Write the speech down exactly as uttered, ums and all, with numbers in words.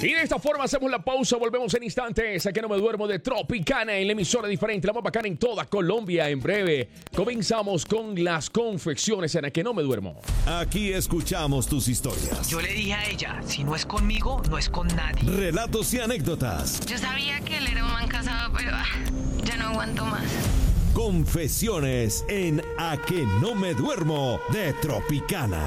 Y de esta forma hacemos la pausa, volvemos en instantes. Aquí no me duermo de Tropicana en la emisora diferente, la más bacana en toda Colombia. En breve comenzamos con las confecciones en la que no me duermo. Aquí escuchamos tus historias. Yo le dije a ella, si no es conmigo, no es con nadie. Relatos y anécdotas. Yo sabía que él era un man casado, pero ah, ya no aguanto más. Confesiones en A que no me duermo de Tropicana.